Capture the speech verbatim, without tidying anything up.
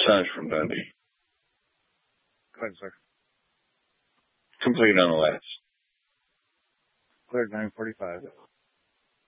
Massage from Dundee. Go ahead, sir. Complete on the last. Cleared nine forty-five.